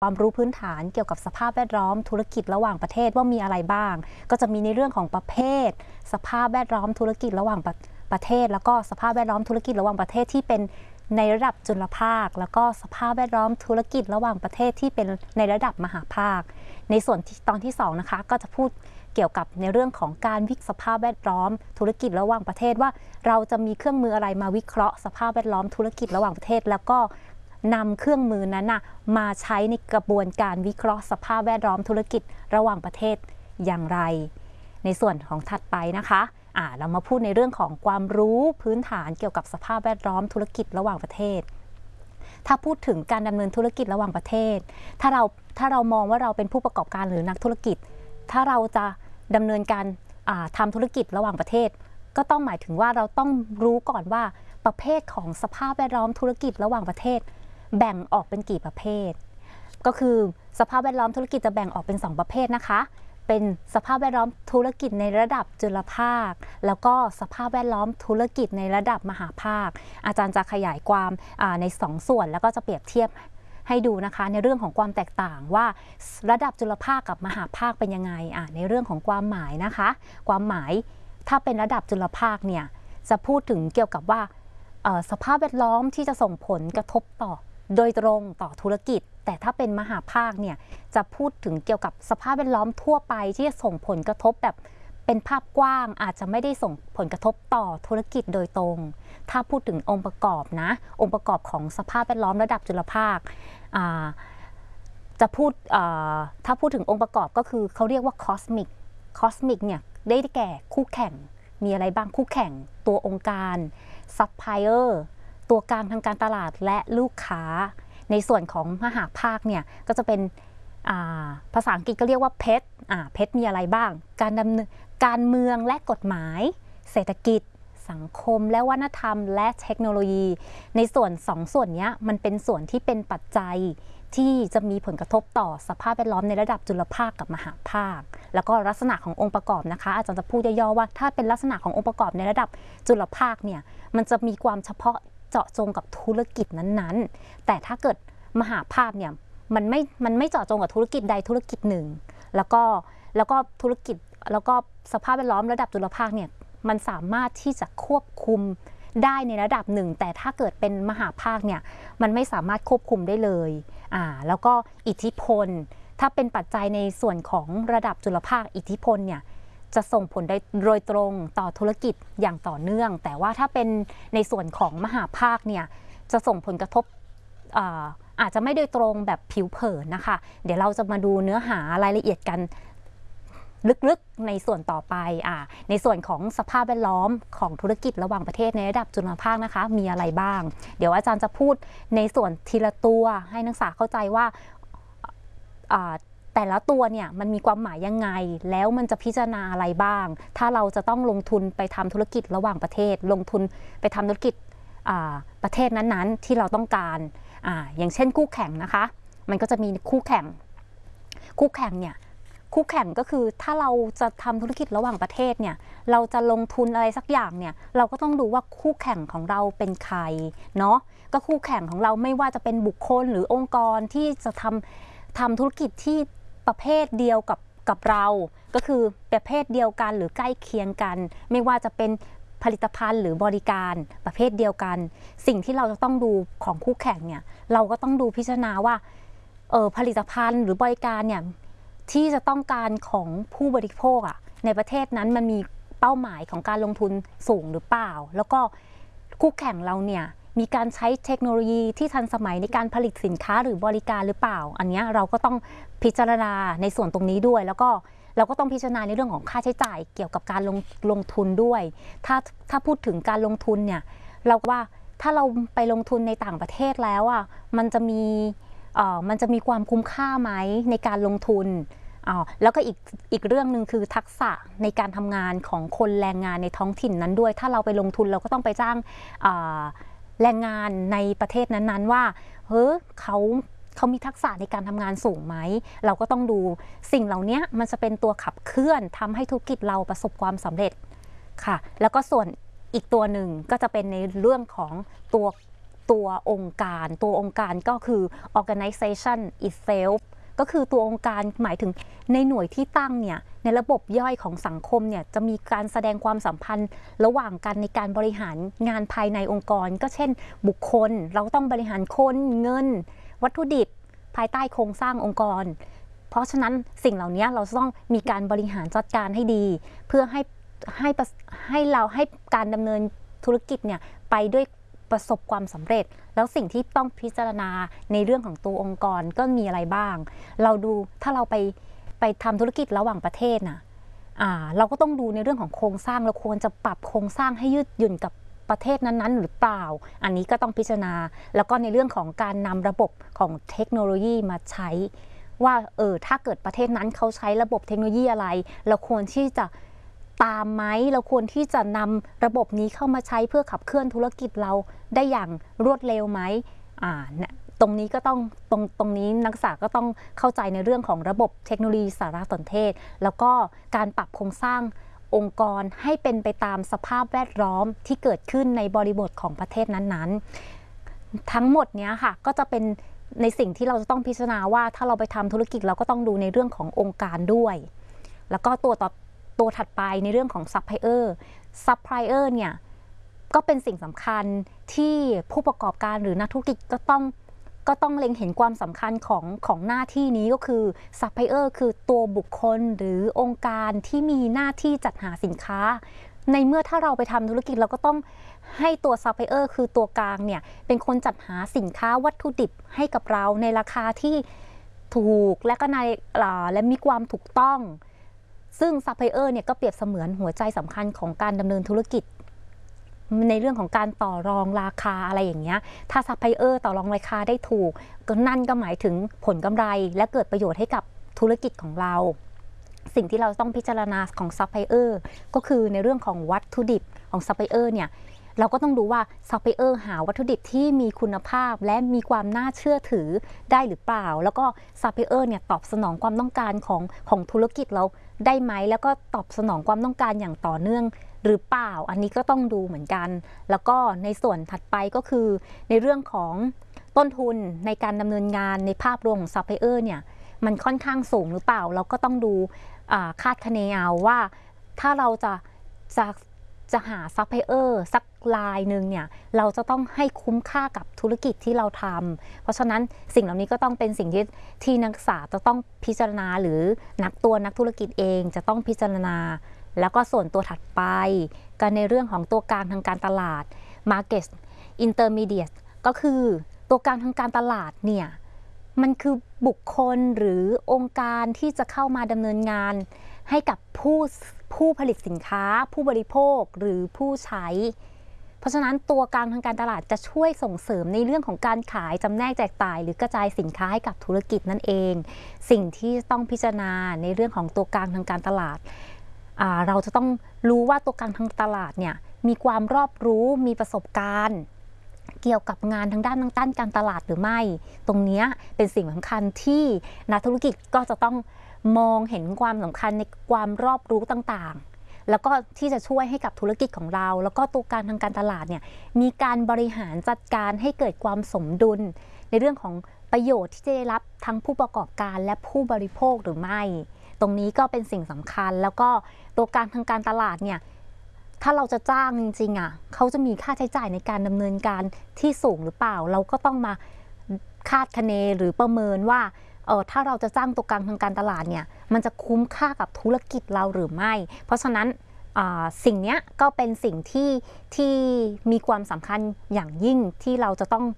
ความรู้พื้นฐานเกี่ยวกับสภาพแวดล้อมธุรกิจระหว่างประเทศว่ามีอะไรบ้างก็จะมีในเรื่องของประเภทสภาพแวดล้อมธุรกิจระหว่างประเทศแล้วก็สภาพแวดล้อมธุรกิจระหว่างประเทศที่เป็นในระดับจุลภาคแล้วก็สภาพแวดล้อมธุรกิจระหว่างประเทศที่เป็นในระดับมหาภาคในส่วนตอนที่2นะคะก็จะพูดเกี่ยวกับในเรื่องของการวิเคราะห์สภาพแวดล้อมธุรกิจระหว่างประเทศว่าเราจะมีเครื่องมืออะไรมาวิเคราะห์สภาพแวดล้อมธุรกิจระหว่างประเทศแล้วก็นำเครื่องมือนั้นมาใช้ในกระบวนการวิเคราะห์สภาพแวดล้อมธุรกิจระหว่างประเทศอย่างไรในส่วนของถัดไปนะคะเรามาพูดในเรื่องของความรู้พื้นฐานเกี่ยวกับสภาพแวดล้อมธุรกิจระหว่างประเทศถ้าพูดถึงการดำเนินธุรกิจระหว่างประเทศถ้าเรามองว่าเราเป็นผู้ประกอบการหรือนักธุรกิจถ้าเราจะดำเนินการทำธุรกิจระหว่างประเทศก็ต้องหมายถึงว่าเราต้องรู้ก่อนว่าประเภทของสภาพแวดล้อมธุรกิจระหว่างประเทศแบ่งออกเป็นกี่ประเภทก็คือสภาพแวดล้อมธุรกิจจะแบ่งออกเป็น2ประเภทนะคะเป็นสภาพแวดล้อมธุรกิจในระดับจุลภาคแล้วก็สภาพแวดล้อมธุรกิจในระดับมหาภาคอาจารย์จะขยายความใน2ส่วนแล้วก็จะเปรียบเทียบให้ดูนะคะในเรื่องของความแตกต่างว่าระดับจุลภาคกับมหาภาคเป็นยังไงในเรื่องของความหมายนะคะความหมายถ้าเป็นระดับจุลภาคเนี่ยจะพูดถึงเกี่ยวกับว่าสภาพแวดล้อมที่จะส่งผลกระทบต่อโดยตรงต่อธุรกิจแต่ถ้าเป็นมหาภาคเนี่ยจะพูดถึงเกี่ยวกับสภาพแวดล้อมทั่วไปที่จะส่งผลกระทบแบบเป็นภาพกว้างอาจจะไม่ได้ส่งผลกระทบต่อธุรกิจโดยตรงถ้าพูดถึงองค์ประกอบนะองค์ประกอบของสภาพแวดล้อมระดับจุลภาคจะพูดถ้าพูดถึงองค์ประกอบก็คือเขาเรียกว่าคอสมิกเนี่ยได้แก่คู่แข่งมีอะไรบ้างคู่แข่งตัวองค์การซัพพลายเออร์ตัวกลางทางการตลาดและลูกค้าในส่วนของมหาภาคเนี่ยก็จะเป็นภาษาอังกฤษก็เรียกว่าเพชรมีอะไรบ้างการดำเนินการเมืองและกฎหมายเศรษฐกิจสังคมและวัฒนธรรมและเทคโนโลยีในส่วน2ส่วนนี้มันเป็นส่วนที่เป็นปัจจัยที่จะมีผลกระทบต่อสภาพแวดล้อมในระดับจุลภาคกับมหาภาคแล้วก็ลักษณะขององค์ประกอบนะคะอาจารย์จะพูดย่อๆว่าถ้าเป็นลักษณะขององค์ประกอบในระดับจุลภาคเนี่ยมันจะมีความเฉพาะเจาะจงกับธุรกิจนั้นๆแต่ถ้าเกิดมหาภาคเนี่ยมันไม่เจาะจงกับธุรกิจใดธุรกิจหนึ่งแล้วก็ธุรกิจแล้วก็สภาพแวดล้อมระดับจุลภาคเนี่ยมันสามารถที่จะควบคุมได้ในระดับหนึ่งแต่ถ้าเกิดเป็นมหาภาคเนี่ยมันไม่สามารถควบคุมได้เลยแล้วก็อิทธิพลถ้าเป็นปัจจัยในส่วนของระดับจุลภาคอิทธิพลเนี่ยจะส่งผลได้โดยตรงต่อธุรกิจอย่างต่อเนื่องแต่ว่าถ้าเป็นในส่วนของมหาภาคเนี่ยจะส่งผลกระทบอาจจะไม่โดยตรงแบบผิวเผินนะคะเดี๋ยวเราจะมาดูเนื้อหารายละเอียดกันลึกๆในส่วนต่อไปในส่วนของสภาพแวดล้อมของธุรกิจระหว่างประเทศในระดับจุลภาคนะคะมีอะไรบ้างเดี๋ยวอาจารย์จะพูดในส่วนทีละตัวให้นักศึกษาเข้าใจว่าแต่ละตัวเนี่ยมันมีความหมายยังไงแล้วมันจะพิจารณาอะไรบ้างถ้าเราจะต้องลงทุนไปทำธุรกิจระหว่างประเทศลงทุนไปทำธุรกิจประเทศนั้นๆที่เราต้องการอย่างเช่นคู่แข่งนะคะมันก็จะมีคู่แข่งเนี่ยคู่แข่งก็คือถ้าเราจะทำธุรกิจระหว่างประเทศเนี่ยเราจะลงทุนอะไรสักอย่างเนี่ยเราก็ต้องดูว่าคู่แข่งของเราเป็นใครเนาะก็คู่แข่งของเราไม่ว่าจะเป็นบุคคลหรือองค์กรที่จะทำธุรกิจที่ประเภทเดียวกับเราก็คือประเภทเดียวกันหรือใกล้เคียงกันไม่ว่าจะเป็นผลิตภัณฑ์หรือบริการประเภทเดียวกันสิ่งที่เราจะต้องดูของคู่แข่งเนี่ยเราก็ต้องดูพิจารณาว่าผลิตภัณฑ์หรือบริการเนี่ยที่จะต้องการของผู้บริโภคในประเทศนั้นมันมีเป้าหมายของการลงทุนสูงหรือเปล่าแล้วก็คู่แข่งเราเนี่ยมีการใช้เทคโนโลยีที่ทันสมัยในการผลิตสินค้าหรือบริการหรือเปล่าอันนี้เราก็ต้องพิจารณาในส่วนตรงนี้ด้วยแล้วก็เราก็ต้องพิจารณาในเรื่องของค่าใช้จ่ายเกี่ยวกับการลงทุนด้วยถ้าพูดถึงการลงทุนเนี่ยเราว่าถ้าเราไปลงทุนในต่างประเทศแล้วมันจะมีความคุ้มค่าไหมในการลงทุนแล้วก็อีกเรื่องหนึ่งคือทักษะในการทำงานของคนแรงงานในท้องถิ่นนั้นด้วยถ้าเราไปลงทุนเราก็ต้องไปจ้างแรงงานในประเทศนั้นๆว่าเขามีทักษะในการทำงานสูงไหมเราก็ต้องดูสิ่งเหล่านี้มันจะเป็นตัวขับเคลื่อนทำให้ธุรกิจเราประสบความสำเร็จค่ะแล้วก็ส่วนอีกตัวหนึ่งก็จะเป็นในเรื่องของตัวตัวองค์การก็คือ organization itself ก็คือตัวองค์การหมายถึงในหน่วยที่ตั้งเนี่ยในระบบย่อยของสังคมเนี่ยจะมีการแสดงความสัมพันธ์ระหว่างกันในการบริหารงานภายในองค์กรก็เช่นบุคคลเราต้องบริหารคนเงินวัตถุดิบภายใต้โครงสร้างองค์กรเพราะฉะนั้นสิ่งเหล่านี้เราต้องมีการบริหารจัดการให้ดีเพื่อให้การดำเนินธุรกิจเนี่ยไปด้วยประสบความสำเร็จแล้วสิ่งที่ต้องพิจารณาในเรื่องของตัวองค์กรก็มีอะไรบ้างเราดูถ้าเราไปทำธุรกิจระหว่างประเทศนะเราก็ต้องดูในเรื่องของโครงสร้างเราควรจะปรับโครงสร้างให้ยืดหยุ่นกับประเทศนั้นๆหรือเปล่าอันนี้ก็ต้องพิจารณาแล้วก็ในเรื่องของการนำระบบของเทคโนโลยีมาใช้ว่าถ้าเกิดประเทศนั้นเขาใช้ระบบเทคโนโลยีอะไรเราควรที่จะตามไหมเราควรที่จะนำระบบนี้เข้ามาใช้เพื่อขับเคลื่อนธุรกิจเราได้อย่างรวดเร็วไหมตรงนี้ก็ต้องตรงนี้นักศึกษาก็ต้องเข้าใจในเรื่องของระบบเทคโนโลยีสารสนเทศแล้วก็การปรับโครงสร้างองค์กรให้เป็นไปตามสภาพแวดล้อมที่เกิดขึ้นในบริบทของประเทศนั้นๆทั้งหมดนี้ค่ะก็จะเป็นในสิ่งที่เราจะต้องพิจารณาว่าถ้าเราไปทำธุรกิจเราก็ต้องดูในเรื่องขององค์การด้วยแล้วก็ตัวถัดไปในเรื่องของซัพพลายเออร์เนี่ยก็เป็นสิ่งสำคัญที่ผู้ประกอบการหรือนักธุรกิจก็ต้องเล็งเห็นความสำคัญของหน้าที่นี้ก็คือซัพพลายเออร์คือตัวบุคคลหรือองค์การที่มีหน้าที่จัดหาสินค้าในเมื่อถ้าเราไปทำธุรกิจเราก็ต้องให้ตัวซัพพลายเออร์คือตัวกลางเนี่ยเป็นคนจัดหาสินค้าวัตถุดิบให้กับเราในราคาที่ถูกและมีความถูกต้องซึ่งซัพพลายเออร์เนี่ยก็เปรียบเสมือนหัวใจสำคัญของการดำเนินธุรกิจในเรื่องของการต่อรองราคาอะไรอย่างเงี้ยถ้าซัพพลายเออร์ต่อรองราคาได้ถูกก็นั่นก็หมายถึงผลกำไรและเกิดประโยชน์ให้กับธุรกิจของเราสิ่งที่เราต้องพิจารณาของซัพพลายเออร์ก็คือในเรื่องของวัตถุดิบของซัพพลายเออร์เนี่ยเราก็ต้องดูว่าซัพพลายเออร์หาวัตถุดิบที่มีคุณภาพและมีความน่าเชื่อถือได้หรือเปล่าแล้วก็ซัพพลายเออร์เนี่ยตอบสนองความต้องการของธุรกิจเราได้ไหมแล้วก็ตอบสนองความต้องการอย่างต่อเนื่องหรือเปล่าอันนี้ก็ต้องดูเหมือนกันแล้วก็ในส่วนถัดไปก็คือในเรื่องของต้นทุนในการดำเนินงานในภาพรวมของซัพพลายเออร์เนี่ยมันค่อนข้างสูงหรือเปล่าเราก็ต้องดูคาดคะเนเอาว่าถ้าเราจะหาซัพพลายเออร์สักรายหนึ่งเนี่ยเราจะต้องให้คุ้มค่ากับธุรกิจที่เราทำเพราะฉะนั้นสิ่งเหล่านี้ก็ต้องเป็นสิ่งที่นักศึกษาจะต้องพิจารณาหรือนักธุรกิจเองจะต้องพิจารณาแล้วก็ส่วนตัวถัดไปกันในเรื่องของตัวกลางทางการตลาด Market Intermediate ก็คือตัวกลางทางการตลาดเนี่ยมันคือบุคคลหรือองค์การที่จะเข้ามาดำเนินงานให้กับผู้ผลิตสินค้าผู้บริโภคหรือผู้ใช้เพราะฉะนั้นตัวกลางทางการตลาดจะช่วยส่งเสริมในเรื่องของการขายจำแนกแจกจ่ายหรือกระจายสินค้าให้กับธุรกิจนั่นเองสิ่งที่ต้องพิจารณาในเรื่องของตัวกลางทางการตลาดเราจะต้องรู้ว่าตัวกลางทางตลาดเนี่ยมีความรอบรู้มีประสบการณ์เกี่ยวกับงานทางด้านการตลาดหรือไม่ตรงนี้เป็นสิ่งสำคัญที่นักธุรกิจก็จะต้องมองเห็นความสำคัญในความรอบรู้ต่างๆแล้วก็ที่จะช่วยให้กับธุรกิจของเราแล้วก็ตัวกลางทางการตลาดเนี่ยมีการบริหารจัดการให้เกิดความสมดุลในเรื่องของประโยชน์ที่จะได้รับทั้งผู้ประกอบการและผู้บริโภคหรือไม่ตรงนี้ก็เป็นสิ่งสำคัญแล้วก็ตัวกลางทางการตลาดเนี่ยถ้าเราจะจ้างจริงๆเขาจะมีค่าใช้จ่ายในการดำเนินการที่สูงหรือเปล่าเราก็ต้องมาคาดคะเนหรือประเมินว่าถ้าเราจะจ้างตัวกลางทางการตลาดเนี่ยมันจะคุ้มค่ากับธุรกิจเราหรือไม่เพราะฉะนั้นสิ่งนี้ก็เป็นสิ่งที่มีความสำคัญอย่างยิ่งที่เราจะต้อง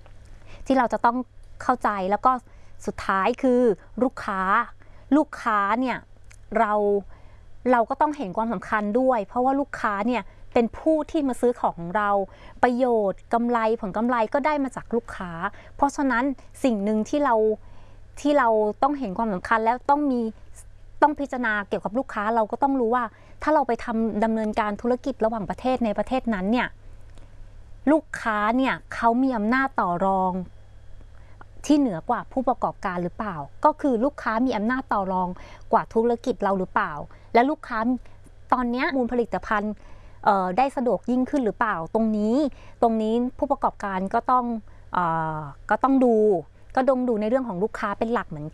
เข้าใจแล้วก็สุดท้ายคือลูกค้าเนี่ยเราก็ต้องเห็นความสำคัญด้วยเพราะว่าลูกค้าเนี่ยเป็นผู้ที่มาซื้อของเราประโยชน์กำไรผลกำไรก็ได้มาจากลูกค้าเพราะฉะนั้นสิ่งหนึ่งที่เราต้องเห็นความสำคัญแล้วต้องพิจารณาเกี่ยวกับลูกค้าเราก็ต้องรู้ว่าถ้าเราไปดำเนินการธุรกิจระหว่างประเทศในประเทศนั้นเนี่ยลูกค้าเนี่ยเขามีอำนาจต่อรองที่เหนือกว่าผู้ประกอบการหรือเปล่าก็คือลูกค้ามีอำนาจต่อรองกว่าธุรกิจเราหรือเปล่าและลูกค้าตอนนี้มูลผลิตภัณฑ์ได้สะดวกยิ่งขึ้นหรือเปล่าตรงนี้ผู้ประกอบการก็ต้องดูในเรื่องของลูกค้าเป็นหลักเหมือน